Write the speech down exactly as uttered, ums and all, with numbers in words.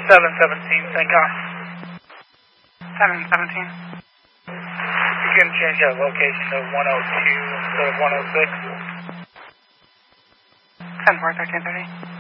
seven seventeen, thank God. seven seventeen. You can change that location to one oh two instead of one oh six. ten four, thirteen thirty.